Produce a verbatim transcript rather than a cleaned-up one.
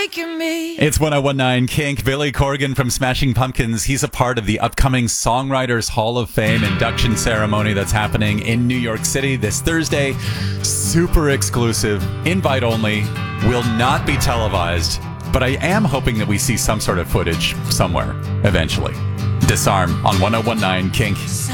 taking me. It's one oh one nine Kink. Billy Corgan from Smashing Pumpkins. He's a part of the upcoming Songwriters Hall of Fame induction ceremony that's happening in New York City this Thursday. Super exclusive, invite only, will not be televised, but I am hoping that we see some sort of footage somewhere eventually. Disarm on one oh one nine Kink.